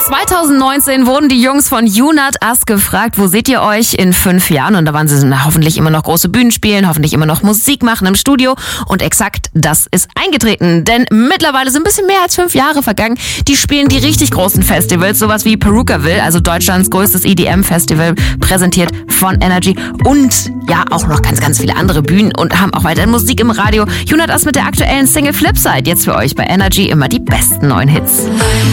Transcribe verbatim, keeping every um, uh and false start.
zweitausendneunzehn wurden die Jungs von You Not Us gefragt, wo seht ihr euch in fünf Jahren? Und da waren sie na, hoffentlich immer noch große Bühnen spielen, hoffentlich immer noch Musik machen im Studio. Und exakt das ist eingetreten. Denn mittlerweile sind ein bisschen mehr als fünf Jahre vergangen. Die spielen die richtig großen Festivals, sowas wie Perukaville, also Deutschlands größtes E D M-Festival, präsentiert von Energy. Und ja, auch noch ganz, ganz viele andere Bühnen und haben auch weiterhin Musik im Radio. You Not Us mit der aktuellen Single Flipside. Jetzt für euch bei Energy immer die besten neuen Hits.